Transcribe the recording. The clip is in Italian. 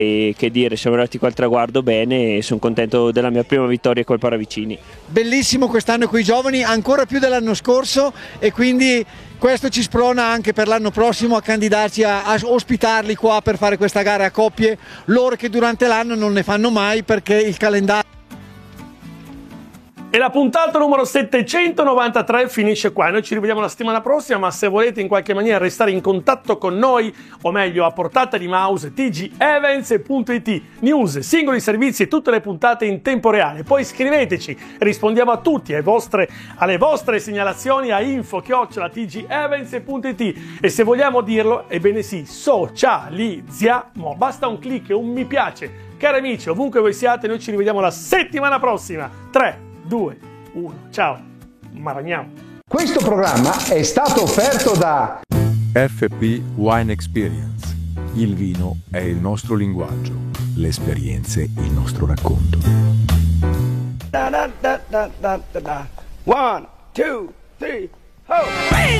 E che dire, siamo arrivati qua al traguardo bene e sono contento della mia prima vittoria col Paravicini. Bellissimo quest'anno con i giovani, ancora più dell'anno scorso, e quindi questo ci sprona anche per l'anno prossimo a candidarci a ospitarli qua per fare questa gara a coppie, loro che durante l'anno non ne fanno mai perché il calendario... E la puntata numero 793 finisce qua. Noi ci rivediamo la settimana prossima, ma se volete in qualche maniera restare in contatto con noi, o meglio a portata di mouse, tgevents.it, news, singoli servizi e tutte le puntate in tempo reale. Poi scriveteci, rispondiamo a tutti, alle vostre segnalazioni a info@tgevents.it. E se vogliamo dirlo, ebbene sì, socializziamo. Basta un click e un mi piace. Cari amici, ovunque voi siate, noi ci rivediamo la settimana prossima. 3, 2, 1, ciao, maragniamo. Questo programma è stato offerto da FP Wine Experience. Il vino è il nostro linguaggio, le esperienze il nostro racconto. 1, 2, 3, ho!